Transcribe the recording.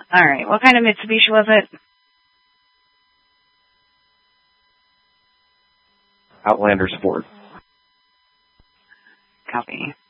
All right. What kind of Mitsubishi was it? Outlander Sport. Copy.